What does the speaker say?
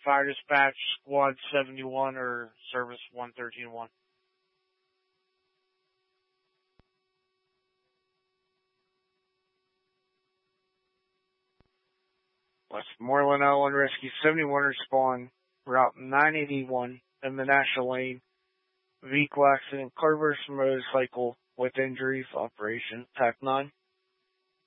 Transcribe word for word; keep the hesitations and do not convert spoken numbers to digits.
Fire Dispatch, Squad seventy-one, or Service one thirteen one. Westmoreland oh one Rescue seventy-one respond, Route nine eighty-one in Menasha Lane. Vehicle accident, car versus motorcycle with injuries, Operation T A C nine.